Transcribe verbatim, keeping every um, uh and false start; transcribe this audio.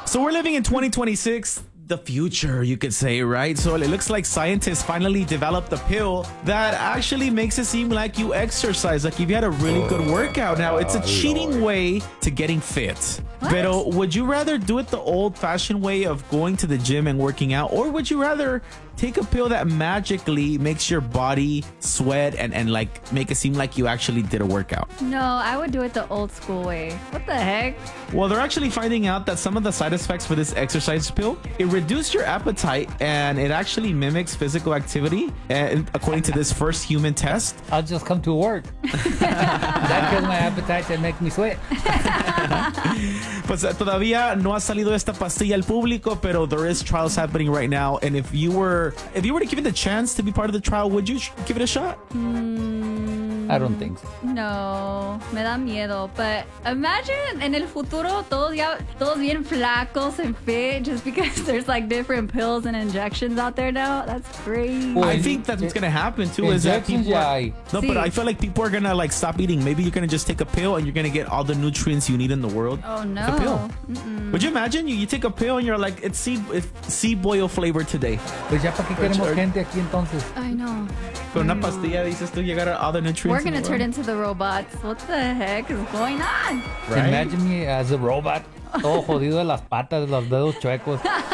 So we're living in twenty twenty-six, the future, you could say, right? So it looks like scientists finally developed a pill that actually makes it seem like you exercise, like if you had a really good workout. Now, it's a cheating way to getting fit. What? Pero would you rather do it the old-fashioned way of going to the gym and working out, or would you rather take a pill that magically makes your body sweat and, and like make it seem like you actually did a workout? No, I would do it the old school way. What the heck? Well, they're actually finding out that some of the side effects for this exercise pill, it reduces your appetite and it actually mimics physical activity. And according to this first human test, I'll just come to work. That kills my appetite and makes me sweat. pues todavía no ha salido esta pastilla al público, pero there is trials happening right now. And if you were, if you were to give it the chance to be part of the trial, would you sh- give it a shot? Mm, I don't think so. No, me da miedo. But imagine en el futuro todos ya todos bien flacos and fit just because there's like different pills and injections out there now. That's crazy. Well, I think that's what's gonna happen too. Is that Injections, people? Are, yeah. no, but See. I feel like people are gonna like stop eating. Maybe you're gonna just take a pill and you're gonna get all the nutrients you need in the world. Oh no. The pill. Would you imagine you, you take a pill and you're like, it's sea it's sea boil flavor today. Pues ya para qué queremos Or- gente aquí entonces. I know. Con una pastilla dices tú llegar a all the nutrients. We're in gonna the turn world. into the robots. What the heck is going on? Right? Imagine me as a robot. Todo jodido de las patas, los dedos chuecos.